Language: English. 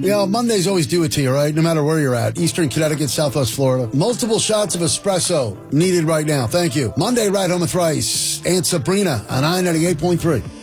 Mondays always do it to you, right? No matter where you're at. Eastern Connecticut, Southwest Florida. Multiple shots of espresso needed right now. Thank you. Monday, Ride Home with Rice. Aunt Sabrina on I-98.3.